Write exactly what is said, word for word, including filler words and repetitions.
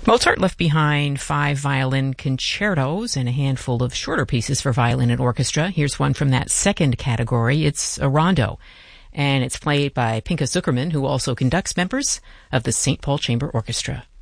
Mozart left behind five violin concertos and a handful of shorter pieces for violin and orchestra. Here's one from that second category. It's a rondo, and it's played by Pinchas Zukerman, who also conducts members of the Saint Paul Chamber Orchestra.